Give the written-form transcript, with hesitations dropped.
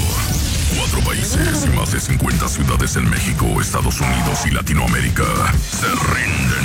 4 países y más de 50 ciudades en México, Estados Unidos y Latinoamérica se rinden